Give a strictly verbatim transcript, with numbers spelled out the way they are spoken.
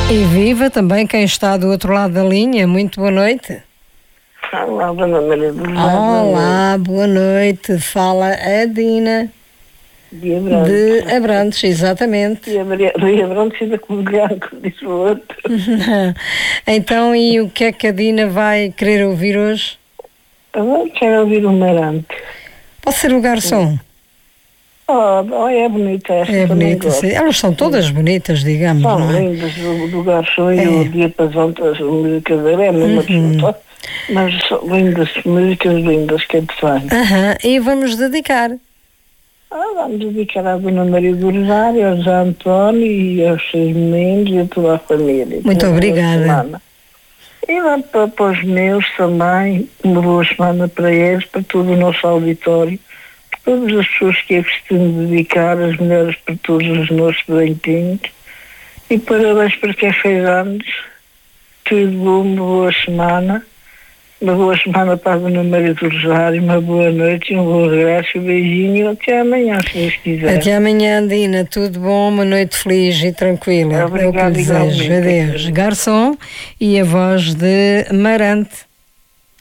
E viva também quem está do outro lado da linha. Muito boa noite. Olá, Dona Maria do Mar. Olá, boa noite. Fala a Dina. De Abrantes. De Abrantes, exatamente. De Abrantes ainda com o lugar, como disse o outro. Então, e o que é que a Dina vai querer ouvir hoje? Agora quero ouvir o Marante. Pode ser o garçom. Oh, oh, é bonita esta. É bonita, sim. Elas são todas bonitas, digamos, São não é? lindas, do, do garçom É. e o diapasão das músicas, é mesmo Uhum. absoluta. Mas são lindas, músicas lindas que é de faz. Aham, e vamos dedicar. Ah, vamos dedicar à Dona Maria do Rosário, ao José António e aos seus meninos e a toda a família. Muito Uma boa obrigada. semana. E lá para, para os meus também, uma boa semana para eles, para todo o nosso auditório, para todas as pessoas que eu costumo dedicar, as melhores para todos os nossos doentinhos. E parabéns para quem fez anos. Tudo bom, uma boa semana. Uma boa semana para a Dona Maria do Rosário, uma boa noite, um bom regresso, um beijinho e até amanhã, se Deus quiser. Até amanhã, Dina. Tudo bom, uma noite feliz e tranquila. É o que eu Obrigada, desejo. igualmente. Adeus. Garçom e a voz de Marante.